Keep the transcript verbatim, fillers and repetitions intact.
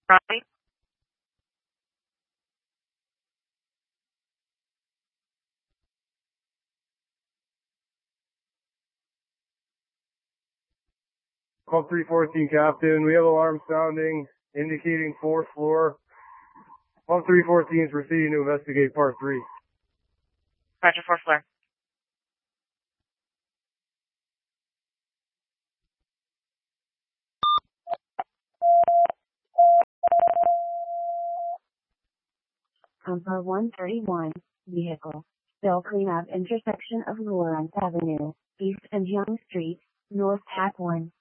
Right. Call three fourteen, Captain. We have alarm sounding, indicating fourth floor. Call three fourteen is proceeding to investigate part three. Roger, fourth floor. Number one thirty-one, vehicle. Spill cleanup intersection of Lawrence Avenue, East and Young Street, North Pack one.